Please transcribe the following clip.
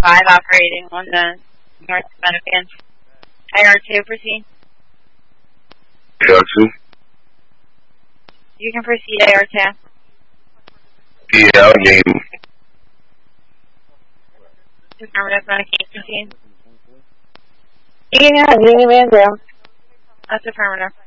5 operating on the North Benefit. IR2, proceed. IR2? You can proceed, IR2. Yeah, I'll name. Affirmative, Renegade, proceed. Yeah, Andrew. That's affirmative.